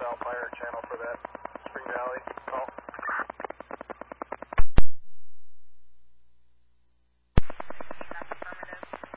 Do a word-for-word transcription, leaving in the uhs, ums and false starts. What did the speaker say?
Cal Fire channel for that Spring Valley call.